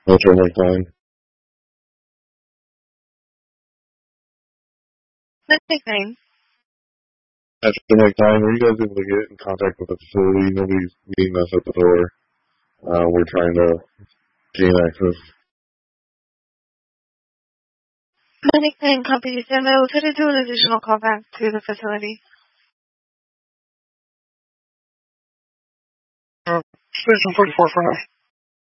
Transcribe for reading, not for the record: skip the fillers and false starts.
Metro McLean. Let's take name. Metro McLean, were you guys able to get in contact with the facility? Nobody's meeting us at the door. We're trying to gain access. Medic 9, copy. Stand by. We'll try to do an additional call back to the facility. Station 44 for now.